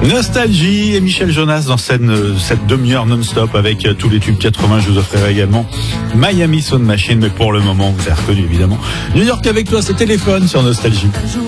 Nostalgie et Michel Jonas dans cette demi-heure non-stop avec tous les tubes 80. Je vous offrirai également Miami Sound Machine, mais pour le moment, vous avez reconnu évidemment New York avec toi, ce téléphone sur Nostalgie.